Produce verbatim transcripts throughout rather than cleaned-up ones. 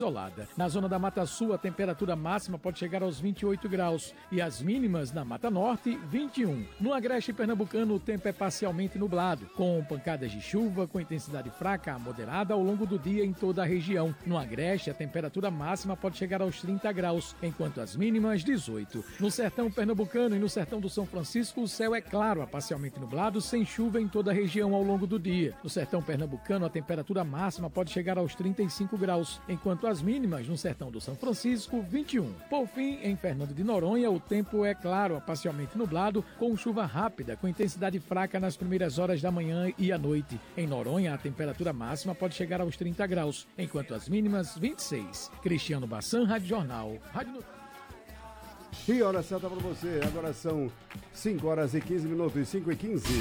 isolada. Na zona da Mata Sul, a temperatura máxima pode chegar aos vinte e oito graus e as mínimas na Mata Norte, vinte e um. No Agreste Pernambucano, o tempo é parcialmente nublado, com pancadas de chuva com intensidade fraca a moderada ao longo do dia em toda a região. No Agreste, a temperatura máxima pode chegar aos trinta graus, enquanto as mínimas, dezoito. No Sertão Pernambucano e no Sertão do São Francisco, o céu é claro a parcialmente nublado, sem chuva em toda a região ao longo do dia. No Sertão Pernambucano, a temperatura máxima pode chegar aos trinta e cinco graus, enquanto as mínimas no Sertão do São Francisco, vinte e um. Por fim, em Fernando de Noronha, o tempo é claro, parcialmente nublado, com chuva rápida, com intensidade fraca nas primeiras horas da manhã e à noite. Em Noronha, a temperatura máxima pode chegar aos trinta graus, enquanto as mínimas, vinte e seis. Cristiano Bassan, Rádio Jornal. Rádio no... E hora certa para você, agora são cinco horas e quinze minutos, cinco e quinze.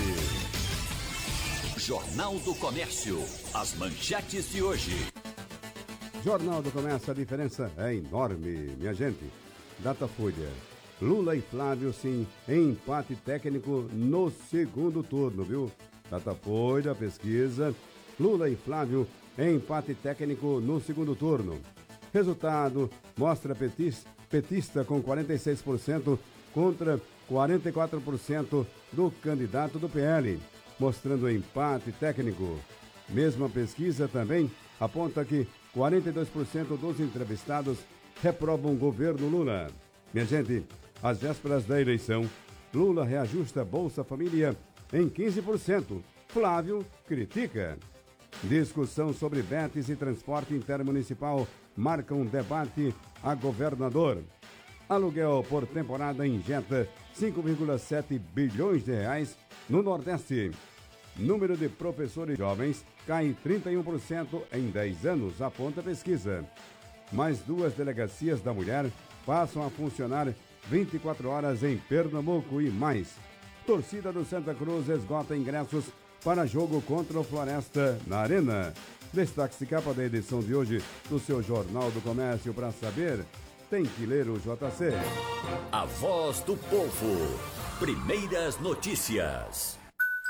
Jornal do Comércio, as manchetes de hoje. Jornal do Comércio, a diferença é enorme, minha gente. Datafolha. Lula e Flávio, sim, em empate técnico no segundo turno, viu? Datafolha, pesquisa. Lula e Flávio em empate técnico no segundo turno. Resultado mostra petista, petista com quarenta e seis por cento contra quarenta e quatro por cento do candidato do P L, mostrando empate técnico. Mesma pesquisa também aponta que quarenta e dois por cento dos entrevistados reprovam o governo Lula. Minha gente, às vésperas da eleição, Lula reajusta Bolsa Família em quinze por cento. Flávio critica. Discussão sobre Betis e transporte intermunicipal marca um debate a governador. Aluguel por temporada injeta cinco vírgula sete bilhões de reais no Nordeste. Número de professores jovens cai trinta e um por cento em dez anos, aponta a pesquisa. Mais duas delegacias da mulher passam a funcionar vinte e quatro horas em Pernambuco e mais. Torcida do Santa Cruz esgota ingressos para jogo contra o Floresta na Arena. Destaque de capa da edição de hoje do seu Jornal do Comércio. Para saber, tem que ler o J C. A voz do povo. Primeiras notícias.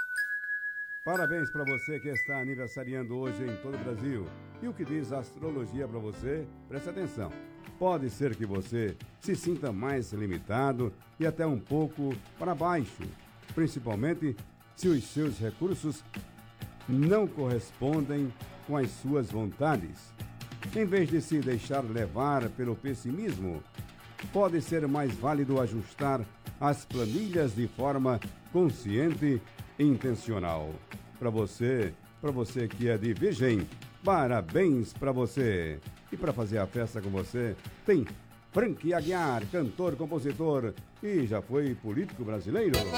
Parabéns para você que está aniversariando hoje em todo o Brasil. E o que diz a astrologia para você? Preste atenção. Pode ser que você se sinta mais limitado e até um pouco para baixo, principalmente se os seus recursos não correspondem com as suas vontades. Em vez de se deixar levar pelo pessimismo, pode ser mais válido ajustar as planilhas de forma consciente e intencional. Para você, para você que é de Virgem, parabéns para você. E para fazer a festa com você, tem Frank Aguiar, cantor, compositor e já foi político brasileiro.